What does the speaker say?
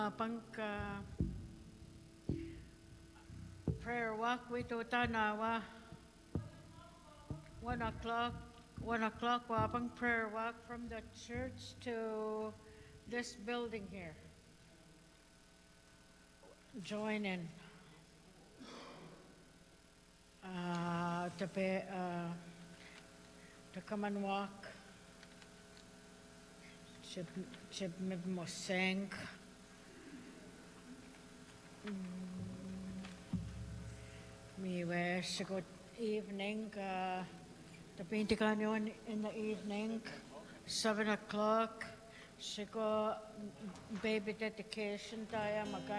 Prayer walk we to tanawa 1 o'clock. 1 o'clock wapang prayer walk from the church to this building here. Join in to come and walk. Chib mo sing. Me wish a good evening. The painting in the evening, 7 o'clock. She go baby dedication tayo